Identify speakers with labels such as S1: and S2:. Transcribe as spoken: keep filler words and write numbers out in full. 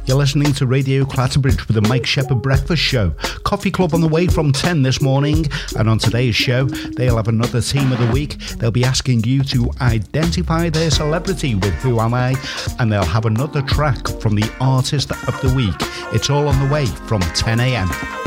S1: You're listening to Radio Clatterbridge with the Mike Shepherd Breakfast Show. Coffee Club on the way from ten this morning, and on today's show, they'll have another Team of the Week. They'll be asking you to identify their celebrity with Who Am I, and they'll have another track from the Artist of the Week. It's all on the way from ten a.m.